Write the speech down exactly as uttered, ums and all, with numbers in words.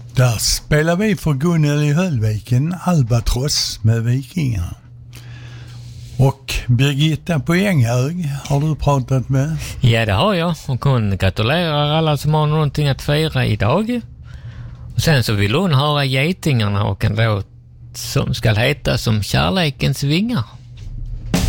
Där spelar vi för Gunnel i Höllviken, Albatross med Vikingar. Och Birgitta på Änghög har du pratat med? Ja, det har jag. Och hon gratulerar alla som har någonting att fira idag. Och sen så vill hon höra Getingarna och en låt som ska heta Som kärlekens vingar.